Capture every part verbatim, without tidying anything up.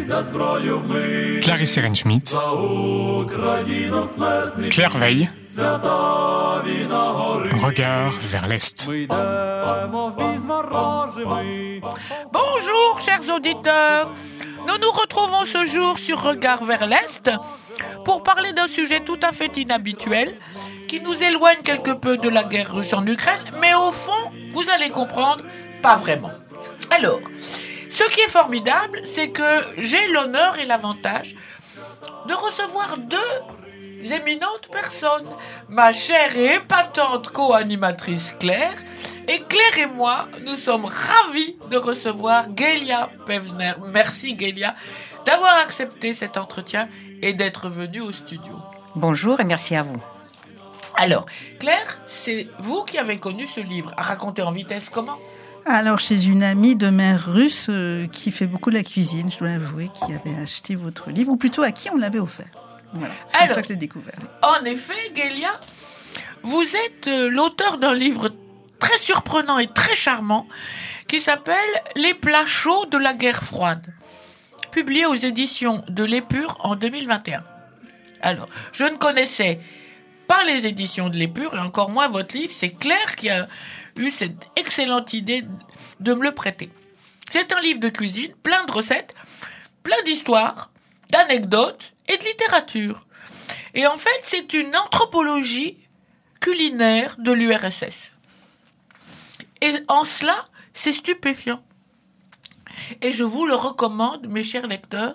Clarisse Ehrenschmidt, Claire Veil, Regard vers l'Est. Bonjour, chers auditeurs. Nous nous retrouvons ce jour sur Regard vers l'Est pour parler d'un sujet tout à fait inhabituel qui nous éloigne quelque peu de la guerre russe en Ukraine, mais au fond, vous allez comprendre, pas vraiment. Alors, ce qui est formidable, c'est que j'ai l'honneur et l'avantage de recevoir deux éminentes personnes. Ma chère et épatante co-animatrice Claire, et Claire et moi, nous sommes ravis de recevoir Gélia Pevzner. Merci Gélia d'avoir accepté cet entretien et d'être venue au studio. Bonjour et merci à vous. Alors, Claire, c'est vous qui avez connu ce livre. À raconter en vitesse comment ? Alors, chez une amie de mère russe euh, qui fait beaucoup la cuisine, je dois l'avouer, qui avait acheté votre livre, ou plutôt à qui on l'avait offert. Voilà, c'est Alors, comme ça que je l'ai découvert. En effet, Gélia, vous êtes euh, l'auteur d'un livre très surprenant et très charmant qui s'appelle « Les plats chauds de la guerre froide », publié aux éditions de l'Épure en deux mille vingt et un. Alors, je ne connaissais pas les éditions de l'Épure et encore moins votre livre. C'est Claire qui a eu cette excellente idée de me le prêter. C'est un livre de cuisine, plein de recettes, plein d'histoires, d'anecdotes et de littérature. Et en fait, c'est une anthropologie culinaire de l'U R S S. Et en cela, c'est stupéfiant. Et je vous le recommande, mes chers lecteurs,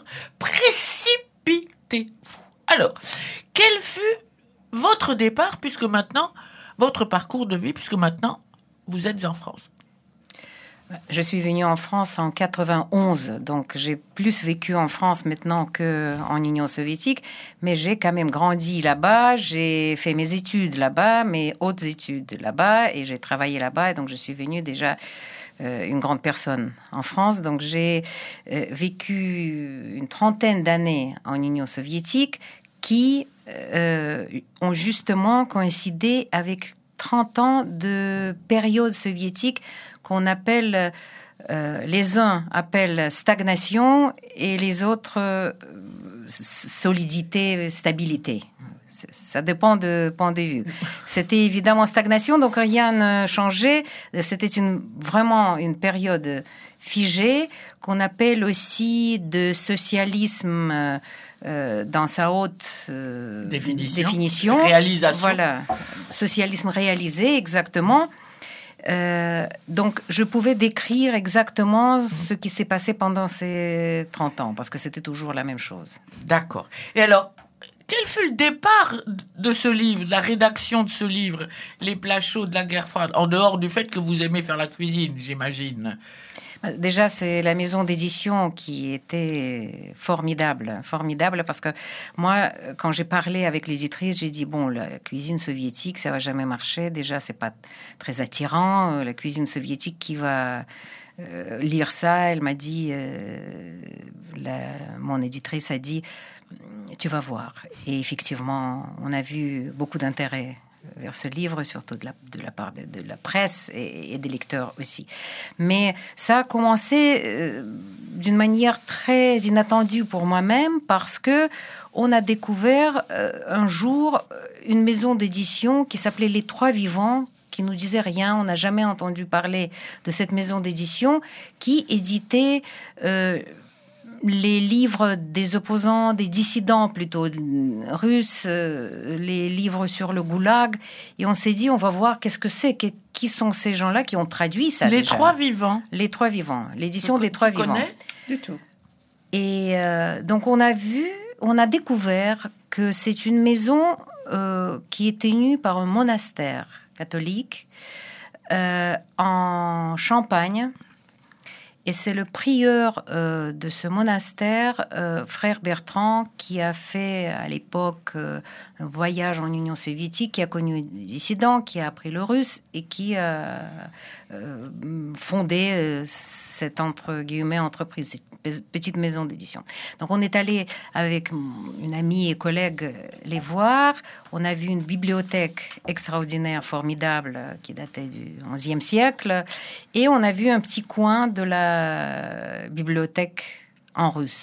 précipitez-vous. Alors, quel fut votre départ, puisque maintenant, votre parcours de vie, puisque maintenant, vous êtes en France? Je suis venue en France en quatre-vingt-onze, donc j'ai plus vécu en France maintenant qu'en Union soviétique, mais j'ai quand même grandi là-bas, j'ai fait mes études là-bas, mes hautes études là-bas, et j'ai travaillé là-bas, et donc je suis venue déjà euh, une grande personne en France. Donc j'ai euh, vécu une trentaine d'années en Union soviétique qui euh, ont justement coïncidé avec trente ans de période soviétique qu'on appelle, euh, les uns appellent stagnation et les autres euh, solidité, stabilité. Ça dépend de point de vue. C'était évidemment stagnation, donc rien ne changeait. C'était une, vraiment une période figée qu'on appelle aussi de socialisme euh, dans sa haute euh, définition. définition. Réalisation. Voilà, socialisme réalisé, exactement. Euh, donc, je pouvais décrire exactement ce qui s'est passé pendant ces trente ans, parce que c'était toujours la même chose. D'accord. Et alors, quel fut le départ de ce livre, de la rédaction de ce livre, Les plats chauds de la guerre froide, en dehors du fait que vous aimez faire la cuisine, j'imagine? Déjà, c'est la maison d'édition qui était formidable, formidable, parce que moi, quand j'ai parlé avec l'éditrice, j'ai dit, bon, la cuisine soviétique, ça va jamais marcher. Déjà, c'est pas très attirant. La cuisine soviétique, qui va euh, lire ça? Elle m'a dit, euh, la, mon éditrice a dit, tu vas voir. Et effectivement, on a vu beaucoup d'intérêt vers ce livre, surtout de la, de la part de, de la presse et, et des lecteurs aussi. Mais ça a commencé euh, d'une manière très inattendue pour moi-même, parce que on a découvert euh, un jour une maison d'édition qui s'appelait Les Trois Vivants, qui nous disait rien. On n'a jamais entendu parler de cette maison d'édition qui éditait euh, les livres des opposants, des dissidents plutôt russes, euh, les livres sur le goulag. Et on s'est dit, on va voir qu'est-ce que c'est, que, qui sont ces gens-là qui ont traduit ça. Les déjà. Trois Vivants. Les Trois Vivants, l'édition des Trois Vivants. Connais Du tout. Et euh, donc on a vu, on a découvert que c'est une maison euh, qui est tenue par un monastère catholique euh, en Champagne. Et c'est le prieur euh, de ce monastère, euh, frère Bertrand, qui a fait à l'époque euh, un voyage en Union soviétique, qui a connu des dissidents, qui a appris le russe et qui a euh, fondé euh, cette entre guillemets entreprise, cette petite maison d'édition. Donc on est allé avec une amie et collègue les voir. On a vu une bibliothèque extraordinaire, formidable, qui datait du onzième siècle, et on a vu un petit coin de la bibliothèque en russe.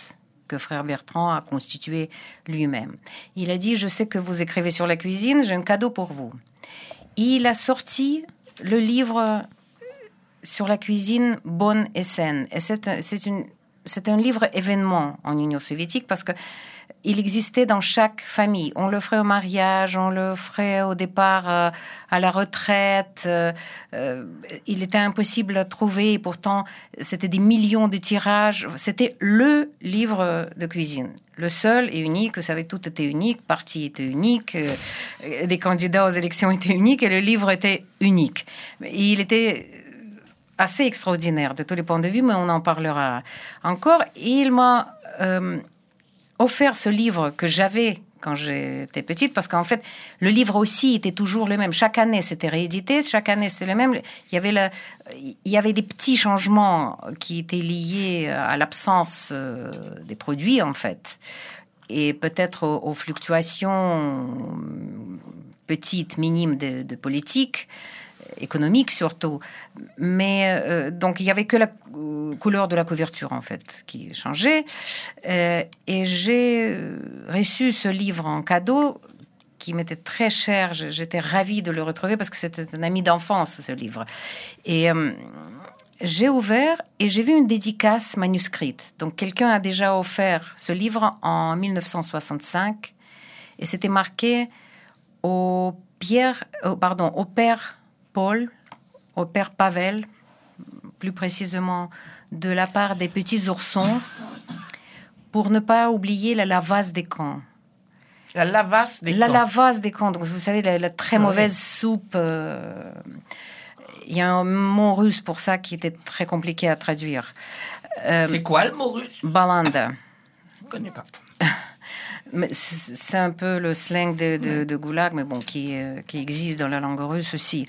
que frère Bertrand a constitué lui-même. Il a dit, je sais que vous écrivez sur la cuisine, j'ai un cadeau pour vous. Il a sorti le livre sur la cuisine bonne et saine. Et c'est, c'est, une, c'est un livre événement en Union soviétique parce que il existait dans chaque famille. On le ferait au mariage, on le ferait au départ euh, à la retraite. Euh, euh, il était impossible à trouver et pourtant, c'était des millions de tirages. C'était le livre de cuisine. Le seul et unique, vous savez, tout était unique, parti était unique, euh, les candidats aux élections étaient uniques et le livre était unique. Et il était assez extraordinaire de tous les points de vue, mais on en parlera encore. Et il m'a... Euh, offert ce livre que j'avais quand j'étais petite, parce qu'en fait, le livre aussi était toujours le même. Chaque année, c'était réédité, chaque année, c'était le même. Il y avait, le, il y avait des petits changements qui étaient liés à l'absence des produits, en fait, et peut-être aux, aux fluctuations petites, minimes de, de politique, économique surtout. Mais euh, donc, il n'y avait que la euh, couleur de la couverture, en fait, qui changeait. Euh, et j'ai reçu ce livre en cadeau qui m'était très cher. J'étais ravie de le retrouver parce que c'était un ami d'enfance, ce livre. Et euh, j'ai ouvert et j'ai vu une dédicace manuscrite. Donc, quelqu'un a déjà offert ce livre en dix-neuf cent soixante-cinq et c'était marqué au, Pierre, oh, pardon, au père Paul, au père Pavel, plus précisément de la part des petits oursons, pour ne pas oublier la lavasse des camps. La lavasse des la camps. La lavasse des camps. Donc, vous savez, la, la très mauvaise oui. soupe. Euh, il y a un mot russe pour ça qui était très compliqué à traduire. Euh, c'est quoi le mot russe? Balanda. Je ne connais pas. Mais c'est un peu le slang de, de, de Goulag, mais bon, qui, euh, qui existe dans la langue russe aussi.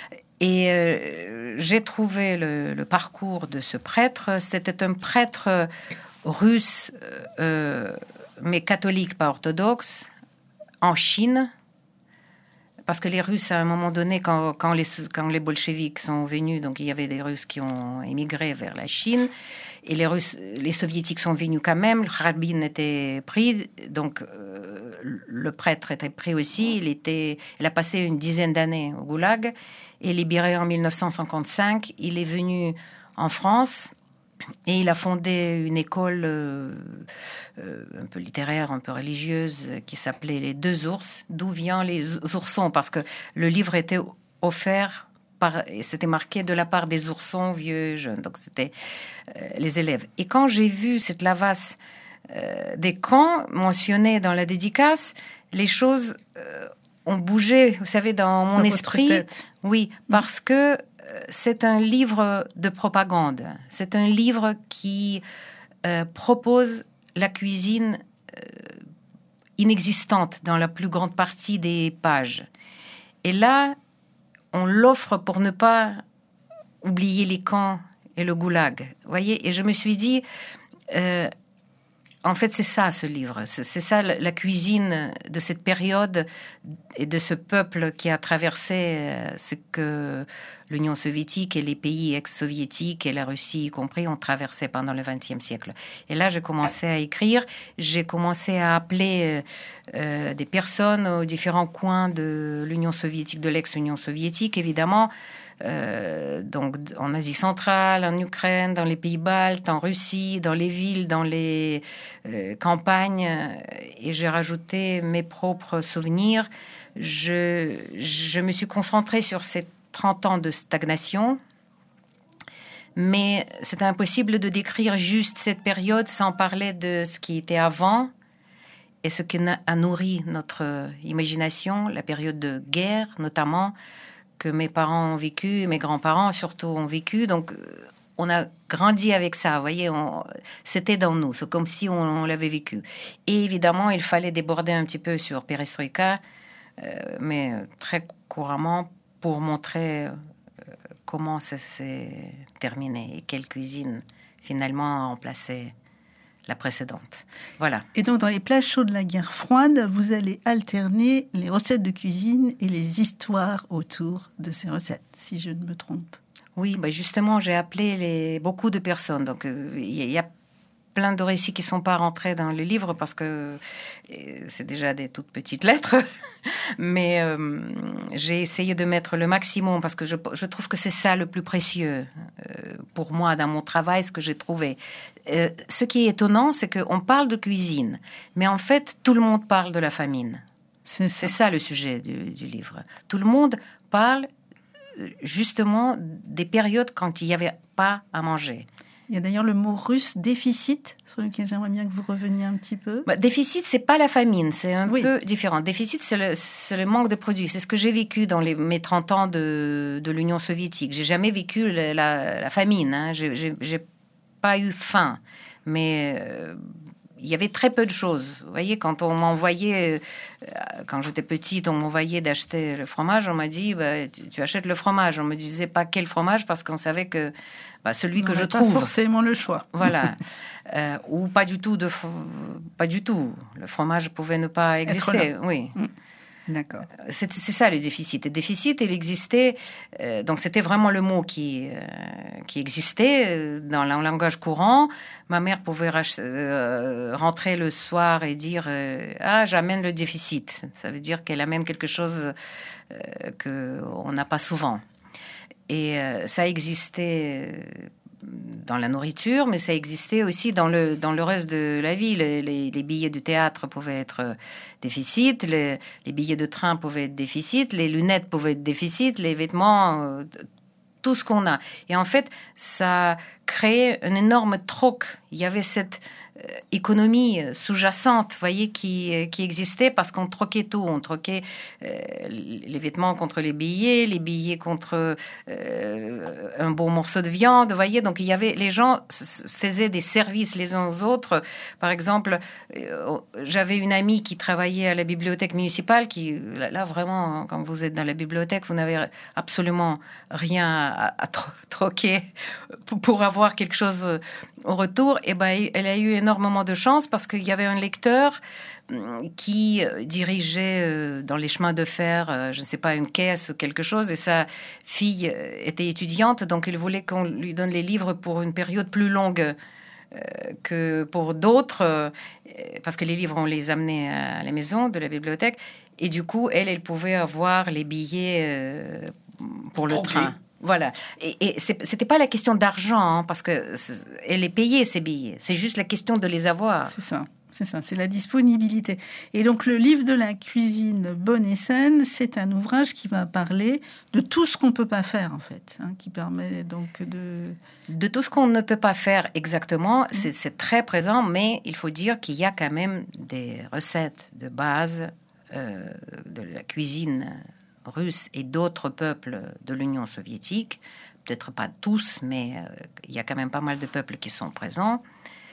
Et euh, j'ai trouvé le, le parcours de ce prêtre. C'était un prêtre russe, euh, mais catholique, pas orthodoxe, en Chine. Parce que les Russes, à un moment donné, quand, quand, les, quand les bolcheviks sont venus, donc il y avait des Russes qui ont émigré vers la Chine. Et les Russes, les Soviétiques sont venus quand même. Le Kharbin était pris, donc euh, le prêtre était pris aussi. Il était, il a passé une dizaine d'années au Goulag et libéré en dix-neuf cent cinquante-cinq. Il est venu en France et il a fondé une école euh, euh, un peu littéraire, un peu religieuse, qui s'appelait Les Deux Ours. D'où viennent les oursons? Parce que le livre était offert. Par, c'était marqué de la part des oursons vieux, jeunes. Donc, c'était euh, les élèves. Et quand j'ai vu cette lavasse euh, des camps mentionnée dans la dédicace, les choses euh, ont bougé, vous savez, dans mon dans esprit. Votre tête. Oui, parce que euh, c'est un livre de propagande. C'est un livre qui euh, propose la cuisine euh, inexistante dans la plus grande partie des pages. Et là, on l'offre pour ne pas oublier les camps et le goulag. Vous voyez? Et je me suis dit, euh, en fait, c'est ça, ce livre. C'est, c'est ça, la, la cuisine de cette période et de ce peuple qui a traversé euh, ce que l'Union soviétique et les pays ex-soviétiques et la Russie y compris ont traversé pendant le vingtième siècle. Et là, j'ai commencé à écrire. J'ai commencé à appeler euh, des personnes aux différents coins de l'Union soviétique, de l'ex-Union soviétique, évidemment. Euh, donc en Asie centrale, en Ukraine, dans les pays baltes, en Russie, dans les villes, dans les euh, campagnes. Et j'ai rajouté mes propres souvenirs. Je, je me suis concentrée sur ces trente ans de stagnation, mais c'est impossible de décrire juste cette période sans parler de ce qui était avant et ce qui a nourri notre imagination, la période de guerre notamment, que mes parents ont vécu, mes grands-parents surtout ont vécu. Donc, on a grandi avec ça, vous voyez, on, c'était dans nous, c'est comme si on, on l'avait vécu. Et évidemment, il fallait déborder un petit peu sur Perestroïka, euh, mais très couramment pour montrer euh, comment ça s'est terminé et quelle cuisine finalement a remplacé la précédente. Voilà. Et donc, dans les plats chauds de la guerre froide, vous allez alterner les recettes de cuisine et les histoires autour de ces recettes, si je ne me trompe. Oui, bah justement, j'ai appelé les, beaucoup de personnes. Donc, il euh, y, y a plein de récits qui ne sont pas rentrés dans le livre parce que c'est déjà des toutes petites lettres. Mais euh, j'ai essayé de mettre le maximum parce que je, je trouve que c'est ça le plus précieux euh, pour moi dans mon travail, ce que j'ai trouvé. Euh, ce qui est étonnant, c'est qu'on parle de cuisine, mais en fait, tout le monde parle de la famine. C'est ça, c'est ça le sujet du, du livre. Tout le monde parle justement des périodes quand il n'y avait pas à manger. Il y a d'ailleurs le mot russe déficit, sur lequel j'aimerais bien que vous reveniez un petit peu. Bah, déficit, c'est pas la famine, c'est un oui. peu différent. Déficit, c'est le, c'est le manque de produits. C'est ce que j'ai vécu dans les, mes trente ans de, de l'Union soviétique. J'ai jamais vécu la, la, la famine. Hein. J'ai, j'ai, j'ai pas eu faim, mais euh, il y avait très peu de choses. Vous voyez, quand on m'envoyait, euh, quand j'étais petite, on m'envoyait d'acheter le fromage, on m'a dit, bah, tu, tu achètes le fromage. On me disait pas quel fromage parce qu'on savait que bah, celui on que je pas trouve. Forcément le choix. Voilà. Euh, ou pas du tout de, pas du tout. Le fromage pouvait ne pas exister. Oui. Mmh. D'accord. C'est, c'est ça le déficit. Le déficit, il existait. Euh, donc c'était vraiment le mot qui euh, qui existait dans le langage courant. Ma mère pouvait rach- euh, rentrer le soir et dire euh, ah j'amène le déficit. Ça veut dire qu'elle amène quelque chose euh, que on n'a pas souvent. Et euh, ça existait dans la nourriture, mais ça existait aussi dans le, dans le reste de la vie. Les, les, les billets du théâtre pouvaient être déficit, les, les billets de train pouvaient être déficit, les lunettes pouvaient être déficit, les vêtements, euh, tout ce qu'on a. Et en fait, ça créait un énorme troc. Il y avait cette euh, économie sous-jacente, vous voyez, qui, qui existait parce qu'on troquait tout. On troquait euh, les vêtements contre les billets, les billets contre euh, un bon morceau de viande, vous voyez. Donc, il y avait, les gens faisaient des services les uns aux autres. Par exemple, euh, j'avais une amie qui travaillait à la bibliothèque municipale qui, là, là, vraiment, quand vous êtes dans la bibliothèque, vous n'avez absolument rien à, à tro- troquer pour, pour avoir quelque chose au retour. Et ben, elle a eu énormément de chance parce qu'il y avait un lecteur qui dirigeait dans les chemins de fer, je ne sais pas, une caisse ou quelque chose, et sa fille était étudiante, donc il voulait qu'on lui donne les livres pour une période plus longue que pour d'autres, parce que les livres, on les amenait à la maison de la bibliothèque, et du coup, elle, elle pouvait avoir les billets pour le Okay. train. Voilà. Et, et c'est, c'était pas la question d'argent, hein, parce que elle est payée ces billets. C'est juste la question de les avoir. C'est ça. C'est ça, c'est la disponibilité. Et donc, le livre de la cuisine bonne et saine, c'est un ouvrage qui va parler de tout ce qu'on ne peut pas faire, en fait, hein, qui permet donc de... De tout ce qu'on ne peut pas faire exactement, c'est, c'est très présent, mais il faut dire qu'il y a quand même des recettes de base euh, de la cuisine russe et d'autres peuples de l'Union soviétique. Peut-être pas tous, mais euh, il y a quand même pas mal de peuples qui sont présents.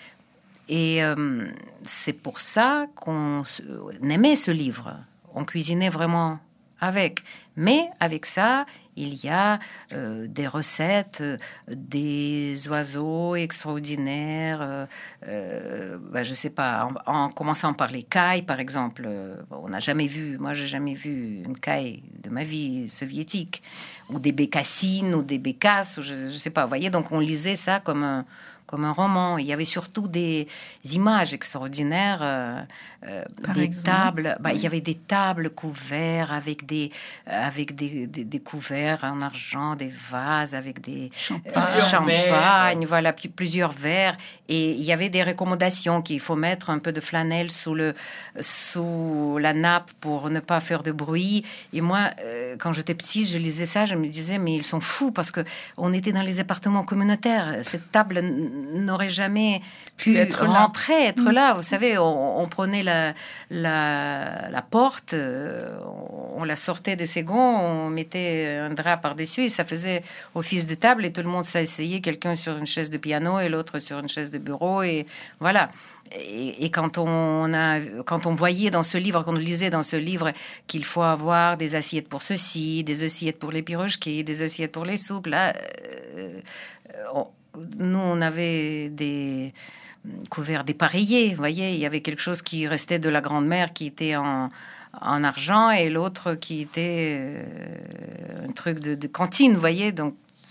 Et euh, c'est pour ça qu'on aimait ce livre. On cuisinait vraiment avec. Mais avec ça, il y a euh, des recettes, euh, des oiseaux extraordinaires. Euh, euh, ben, je sais pas, en, en commençant par les cailles, par exemple. Euh, on n'a jamais vu, moi, j'ai jamais vu une caille de ma vie soviétique. Ou des bécassines, ou des bécasses, ou je, je sais pas. Vous voyez, donc on lisait ça comme un... comme un roman. Il y avait surtout des images extraordinaires, euh, euh, des exemple, tables. Bah, oui. Il y avait des tables couvertes avec des avec des, des, des couverts en argent, des vases avec des Champagne. euh, champagne, verres. voilà, plus- plusieurs verres. Et il y avait des recommandations qu'il faut mettre un peu de flanelle sous le sous la nappe pour ne pas faire de bruit. Et moi, euh, quand j'étais petite, je lisais ça, je me disais mais ils sont fous parce que on était dans les appartements communautaires. Cette table n'aurait jamais pu Être là. rentrer, être là. Vous savez, on, on prenait la, la, la porte, euh, on la sortait de ses gonds, on mettait un drap par-dessus et ça faisait office de table et tout le monde s'asseyait, quelqu'un sur une chaise de piano et l'autre sur une chaise de bureau et voilà. Et, et quand on a, quand on voyait dans ce livre, quand on lisait dans ce livre qu'il faut avoir des assiettes pour ceci, des assiettes pour les pirochki, des assiettes pour les soupes, là, euh, on, nous, on avait des couverts dépareillés. Vous voyez, il y avait quelque chose qui restait de la grand-mère qui était en, en argent et l'autre qui était euh, un truc de, de cantine, vous voyez. Donc,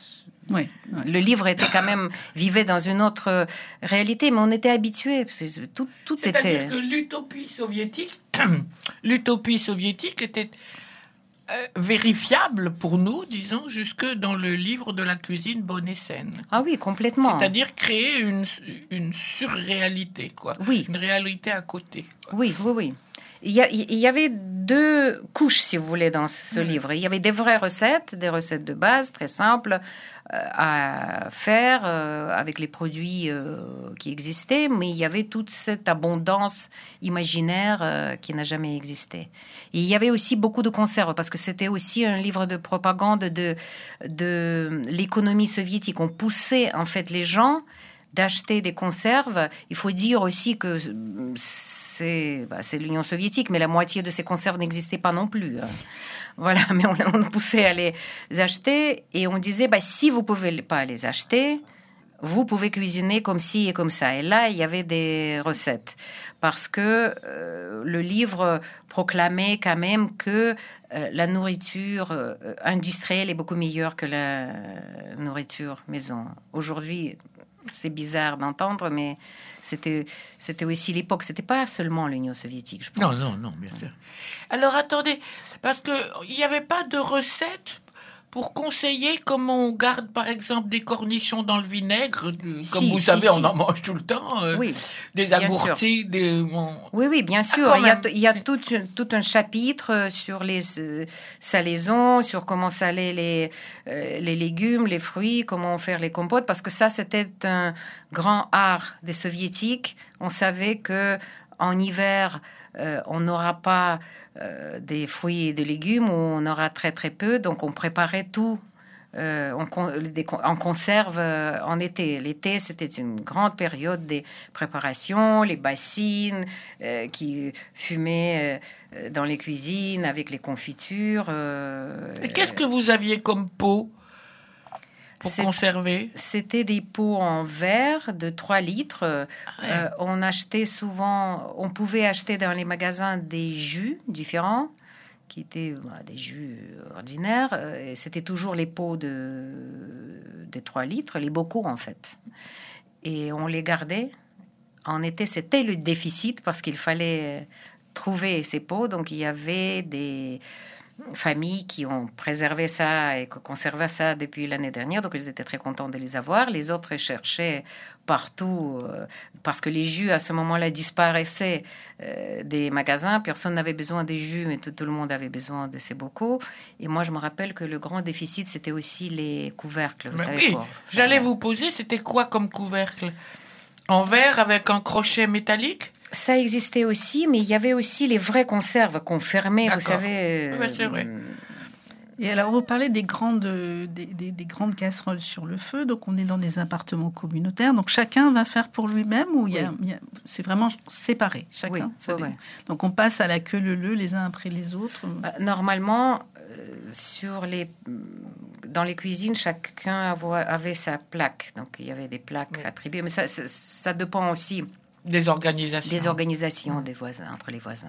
Oui, oui. Le livre était quand même vivait dans une autre réalité, mais on était habitués. Tout, tout C'est-à-dire était. que l'utopie soviétique, l'utopie soviétique était euh, vérifiable pour nous, disons, jusque dans le livre de la cuisine bonne et saine. Ah oui, complètement. C'est-à-dire créer une, une surréalité, quoi. Oui. Une réalité à côté. Oui, oui, oui. Il y, a, il y avait deux couches, si vous voulez, dans ce Oui. livre. Il y avait des vraies recettes, des recettes de base, très simples euh, à faire euh, avec les produits euh, qui existaient, mais il y avait toute cette abondance imaginaire euh, qui n'a jamais existé. Et il y avait aussi beaucoup de conserves, parce que c'était aussi un livre de propagande de, de l'économie soviétique. On poussait, en fait, les gens d'acheter des conserves. Il faut dire aussi que c'est, bah, c'est l'Union soviétique, mais la moitié de ces conserves n'existait pas non plus. Hein. Voilà, mais on, on poussait à les acheter et on disait, bah, si vous ne pouvez pas les acheter, vous pouvez cuisiner comme ci et comme ça. Et là, il y avait des recettes. Parce que euh, le livre proclamait quand même que euh, la nourriture euh, industrielle est beaucoup meilleure que la nourriture maison. Aujourd'hui, c'est bizarre d'entendre, mais c'était, c'était aussi l'époque. C'était pas seulement l'Union soviétique, je pense. Non, non, non, bien sûr. Alors attendez, parce que il n'y avait pas de recette pour conseiller comment on garde, par exemple, des cornichons dans le vinaigre. Si, Comme vous si, savez, si. on en mange tout le temps. euh, Oui, des bien agourtis, des... bon. oui, oui, bien sûr. quand Il y a, même. il y a tout, tout un chapitre sur les euh, salaisons, sur comment saler les, euh, les légumes, les fruits, comment faire les compotes, parce que ça, c'était un grand art des soviétiques. On savait que en hiver, euh, on n'aura pas euh, des fruits et des légumes, ou on aura très très peu, donc on préparait tout. Euh, on, con- des con- en conserve euh, en été. L'été, c'était une grande période des préparations, les bassines euh, qui fumaient euh, dans les cuisines avec les confitures. euh, Et qu'est-ce que vous aviez comme pot pour C'est- conserver? C'était des pots en verre de trois litres. Euh, on achetait souvent, on pouvait acheter dans les magasins des jus différents, qui étaient bah, des jus ordinaires. Euh, et c'était toujours les pots de, de trois litres, les bocaux en fait. Et on les gardait. En été, c'était le déficit parce qu'il fallait trouver ces pots. Donc il y avait des familles qui ont préservé ça et conservé ça depuis l'année dernière, donc ils étaient très contents de les avoir. Les autres cherchaient partout euh, parce que les jus à ce moment-là disparaissaient euh, des magasins. Personne n'avait besoin des jus, mais tout, tout le monde avait besoin de ces bocaux. Et moi, je me rappelle que le grand déficit, c'était aussi les couvercles. Vous Mais savez oui, quoi. j'allais vous poser, c'était quoi comme couvercle? En verre avec un crochet métallique? Ça existait aussi, mais il y avait aussi les vraies conserves qu'on fermait, vous D'accord. savez. Oui, bah, c'est vrai. euh, Et alors, vous parlez des grandes, des, des- des grandes casseroles sur le feu. Donc, on est dans des appartements communautaires. Donc, chacun va faire pour lui-même ou il y a, il y a- c'est vraiment séparé, chacun. Oui, ça ouais, dé- ouais. Donc, on passe à la queue leu-leu les uns après les autres. Bah, Normalement, euh, sur les, dans les cuisines, chacun avo- avait sa plaque. Donc, il y avait des plaques Oui. attribuées. Mais ça, ça, ça dépend aussi Des organisations. des organisations des voisins, entre les voisins.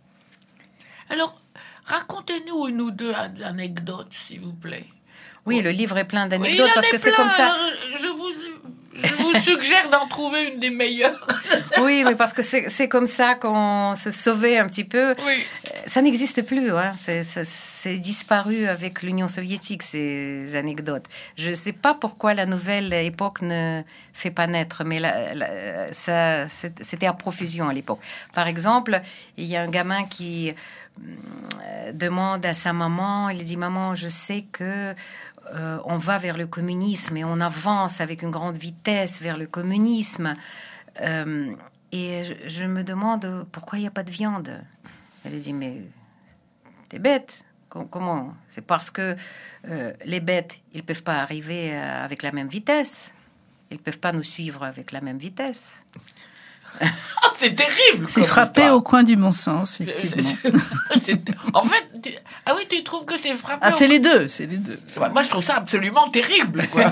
Ouais. Alors, racontez-nous une ou deux an- anecdotes, s'il vous plaît. Oui, le livre est plein Oui, d'anecdotes il y en parce a que c'est plein, comme ça. alors, je vous, je vous suggère d'en trouver une des meilleures. Oui, mais parce que c'est c'est comme ça qu'on se sauvait un petit peu. Oui. Ça n'existe plus, hein. c'est, c'est- c'est disparu avec l'Union soviétique, ces anecdotes. Je ne sais pas pourquoi la nouvelle époque ne fait pas naître, mais la- la- ça, c'est- c'était à profusion à l'époque. Par exemple, il y a un gamin qui euh, demande à sa maman, il dit « Maman, je sais que euh, on va vers le communisme et on avance avec une grande vitesse vers le communisme. Euh, et je, je me demande pourquoi il n'y a pas de viande. » Elle dit, mais t'es bête. Com- Comment? C'est parce que euh, les bêtes, ils ne peuvent pas arriver euh, avec la même vitesse. Ils ne peuvent pas nous suivre avec la même vitesse. Oh, c'est terrible. C'est comme frappé histoire. au coin du bon sens, C'est- effectivement. c'est- c'est- En fait, tu- ah oui, tu trouves que c'est frappé Ah, au- c'est les deux, c'est les deux. Ouais, moi, je trouve ça absolument terrible. Quoi.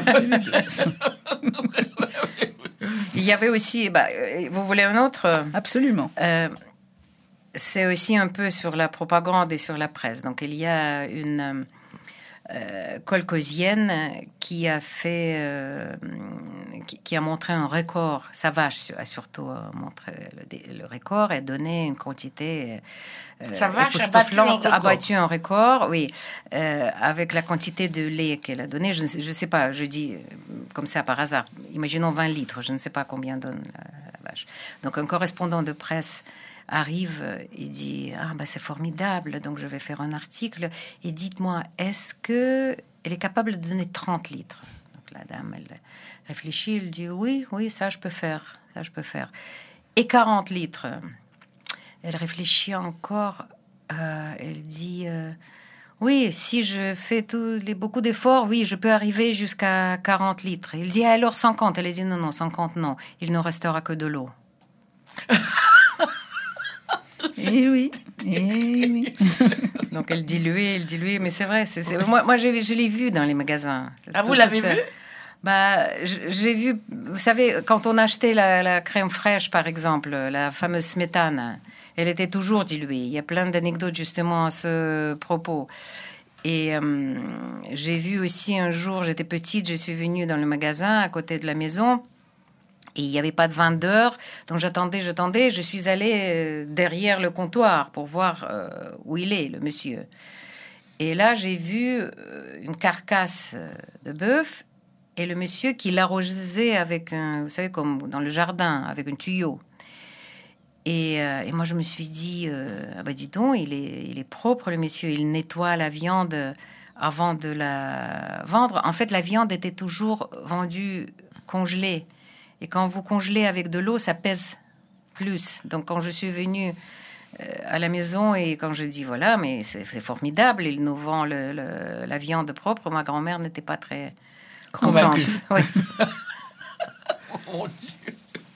Il y avait aussi, bah, euh, vous voulez un autre? Absolument. Euh, C'est aussi un peu sur la propagande et sur la presse. Donc il y a une euh, kolkhozienne qui a fait, euh, qui, qui a montré un record. Sa vache a surtout montré le, le record et donné une quantité. Euh, Sa vache a battu un record. a battu un record, oui, euh, avec la quantité de lait qu'elle a donné. Je ne sais, je sais pas, je dis comme ça par hasard. Imaginons vingt litres. Je ne sais pas combien donne la, la vache. Donc un correspondant de presse arrive et dit ah bah c'est formidable, donc je vais faire un article et dites-moi, est-ce que elle est capable de donner trente litres? Donc la dame elle réfléchit, elle dit oui oui ça je peux faire, ça je peux faire. Et quarante litres? Elle réfléchit encore, euh, elle dit euh, oui, si je fais tous les, beaucoup d'efforts, oui, je peux arriver jusqu'à quarante litres. Il dit alors cinquante. Elle dit non non cinquante non, il ne restera que de l'eau. Et oui, et oui. Donc elle diluait, elle diluait, mais c'est vrai. C'est, c'est... Moi, moi je, je l'ai vu dans les magasins. Ah, Tout, vous l'avez vu? Bah, j'ai vu. Vous savez, quand on achetait la, la crème fraîche, par exemple, la fameuse smétane, elle était toujours diluée. Il y a plein d'anecdotes justement à ce propos. Et euh, j'ai vu aussi un jour, j'étais petite, je suis venue dans le magasin à côté de la maison. Et il n'y avait pas de vendeur, donc j'attendais, j'attendais. Je suis allée derrière le comptoir pour voir euh, où il est, le monsieur. Et là, j'ai vu une carcasse de bœuf et le monsieur qui l'arrosait avec un, vous savez, comme dans le jardin, avec un tuyau. Et, euh, et moi, je me suis dit, euh, ah ben dis donc, il est, il est propre, le monsieur. Il nettoie la viande avant de la vendre. En fait, la viande était toujours vendue congelée. Et quand vous congelez avec de l'eau, ça pèse plus. Donc, quand je suis venue euh, à la maison et quand je dis, voilà, mais c'est, c'est formidable, il nous vend le, le, la viande propre, ma grand-mère n'était pas très contente. Oui. Oh mon Dieu.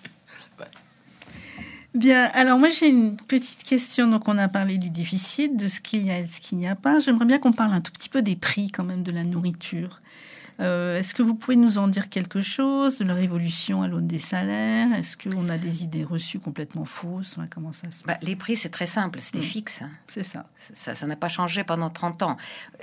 Bien, alors moi j'ai une petite question. Donc on a parlé du déficit, de ce qu'il y a et de ce qu'il n'y a pas. J'aimerais bien qu'on parle un tout petit peu des prix quand même de la nourriture. Euh, est-ce que vous pouvez nous en dire quelque chose de leur évolution à l'aune des salaires? Est-ce qu'on a des idées reçues complètement fausses? Comment ça se... bah, les prix, c'est très simple, c'était mmh. fixe. Hein. C'est ça. ça. Ça n'a pas changé pendant trente ans.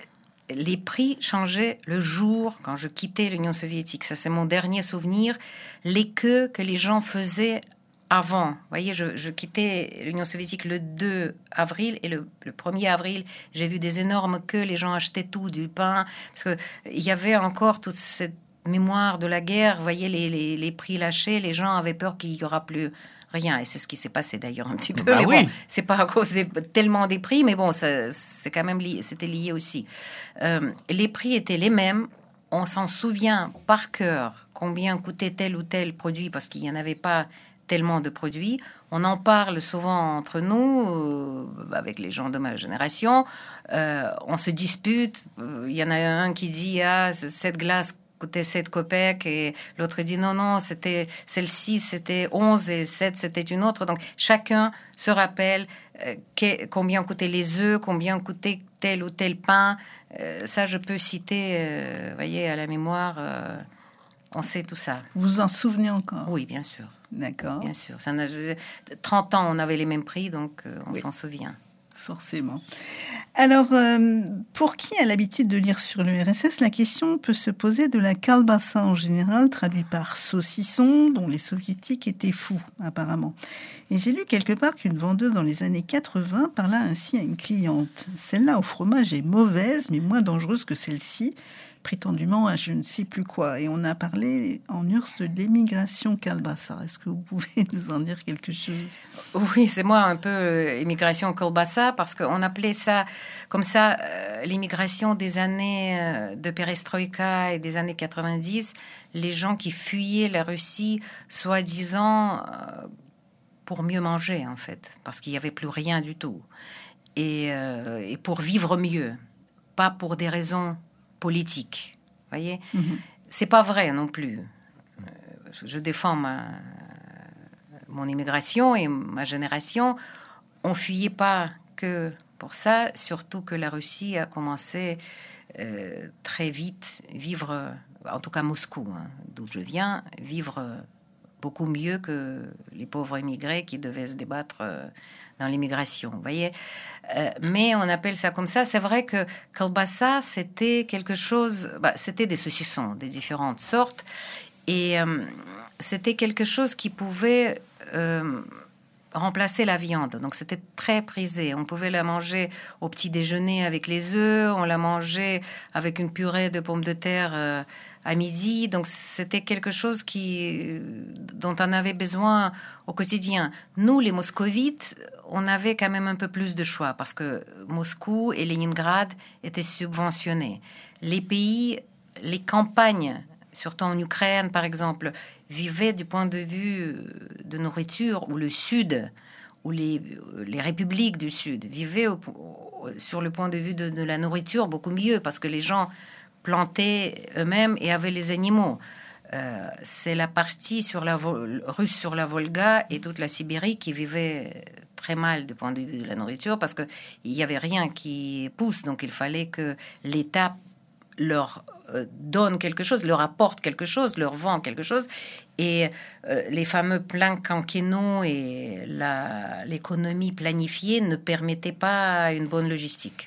Les prix changeaient le jour quand je quittais l'Union soviétique. Ça, c'est mon dernier souvenir. Les queues que les gens faisaient avant. Vous voyez, je, je quittais l'Union soviétique le deux avril et le, le premier avril, j'ai vu des énormes queues. Les gens achetaient tout, du pain. Parce que il y avait encore toute cette mémoire de la guerre. Vous voyez, les, les, les prix lâchés. Les gens avaient peur qu'il n'y aura plus rien. Et c'est ce qui s'est passé d'ailleurs un petit peu. Bah mais oui. bon, c'est pas à cause des, tellement des prix, mais bon, ça, c'est quand même lié, c'était lié aussi. Euh, les prix étaient les mêmes. On s'en souvient par cœur combien coûtait tel ou tel produit parce qu'il n'y en avait pas tellement de produits. On en parle souvent entre nous, euh, avec les gens de ma génération. Euh, on se dispute. Il y en a un qui dit « Ah, cette glace coûtait sept kopecks » et l'autre dit « Non, non, c'était celle-ci, c'était onze et sept, c'était une autre. » Donc, chacun se rappelle euh, que, combien coûtaient les œufs, combien coûtait tel ou tel pain. Euh, ça, je peux citer, euh, vous voyez, à la mémoire... Euh, on sait tout ça. Vous vous en souvenez encore? Oui, bien sûr. D'accord. Bien sûr. Ça n'a... trente ans, on avait les mêmes prix, donc euh, on oui. s'en souvient. Forcément. Alors, euh, pour qui a l'habitude de lire sur l'U R S S, la question peut se poser de la kalbassa en général, traduit par saucisson, dont les soviétiques étaient fous, apparemment. Et j'ai lu quelque part qu'une vendeuse dans les années quatre-vingts parla ainsi à une cliente. Celle-là au fromage est mauvaise, mais moins dangereuse que celle-ci, prétendument à je ne sais plus quoi. Et on a parlé en U R S S de l'émigration kalbassa. Est-ce que vous pouvez nous en dire quelque chose? Oui, c'est moi un peu euh, émigration kalbassa, parce qu'on appelait ça comme ça euh, l'immigration des années euh, de perestroïka et des années quatre-vingt-dix, les gens qui fuyaient la Russie, soi-disant euh, pour mieux manger en fait, parce qu'il n'y avait plus rien du tout. Et, euh, et pour vivre mieux, pas pour des raisons politique, voyez, mm-hmm. C'est pas vrai non plus. Euh, je défends ma mon immigration et ma génération. On fuyait pas que pour ça, surtout que la Russie a commencé euh, très vite vivre, en tout cas Moscou, hein, d'où je viens, vivre beaucoup mieux que les pauvres immigrés qui devaient se débattre euh, dans l'immigration. Vous voyez, euh, mais on appelle ça comme ça. C'est vrai que kielbasa, c'était quelque chose. Bah, c'était des saucissons de différentes sortes, et euh, c'était quelque chose qui pouvait euh, remplacer la viande. Donc c'était très prisé. On pouvait la manger au petit déjeuner avec les œufs, on la mangeait avec une purée de pommes de terre euh, à midi. Donc c'était quelque chose qui, dont on avait besoin au quotidien. Nous, les moscovites, on avait quand même un peu plus de choix parce que Moscou et Leningrad étaient subventionnés. Les pays, les campagnes, surtout en Ukraine par exemple, vivaient du point de vue de nourriture, ou le Sud, ou les, les républiques du Sud vivaient au, au, sur le point de vue de, de la nourriture beaucoup mieux, parce que les gens plantaient eux-mêmes et avaient les animaux. Euh, c'est la partie sur la russe sur la Volga et toute la Sibérie qui vivait très mal du point de vue de la nourriture, parce qu'il n'y avait rien qui pousse, donc il fallait que l'État leur donne quelque chose, leur apporte quelque chose, leur vend quelque chose. Et euh, les fameux plans quinquennaux et la, l'économie planifiée ne permettaient pas une bonne logistique.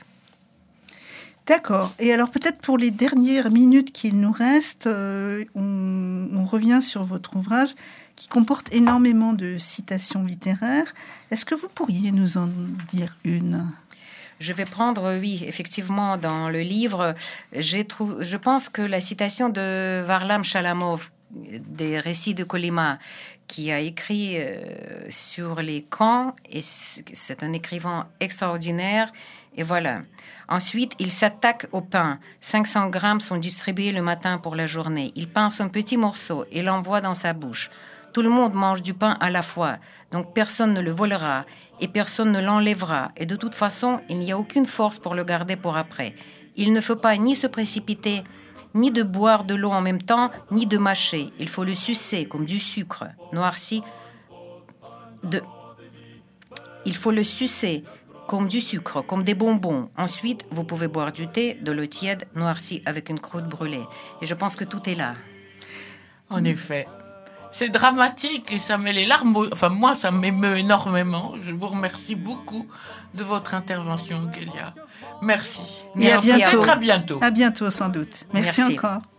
D'accord. Et alors peut-être pour les dernières minutes qu'il nous reste, euh, on, on revient sur votre ouvrage qui comporte énormément de citations littéraires. Est-ce que vous pourriez nous en dire une ? Je vais prendre, oui, effectivement, dans le livre, j'ai trouvé, je pense que la citation de Varlam Shalamov, des récits de Kolyma, qui a écrit euh, sur les camps, et c'est un écrivain extraordinaire, et voilà. Ensuite, il s'attaque au pain. cinq cents grammes sont distribués le matin pour la journée. Il pince un petit morceau et l'envoie dans sa bouche. Tout le monde mange du pain à la fois, donc personne ne le volera et personne ne l'enlèvera. Et de toute façon, il n'y a aucune force pour le garder pour après. Il ne faut pas ni se précipiter, ni de boire de l'eau en même temps, ni de mâcher. Il faut le sucer comme du sucre noirci. De... Il faut le sucer comme du sucre, comme des bonbons. Ensuite, vous pouvez boire du thé, de l'eau tiède, noircie avec une croûte brûlée. Et je pense que tout est là. En effet. C'est dramatique et ça met les larmes. Enfin, moi, ça m'émeut énormément. Je vous remercie beaucoup de votre intervention, Gélia. Merci. Et à bientôt. Peut-être à bientôt. À bientôt, sans doute. Merci, Merci. encore.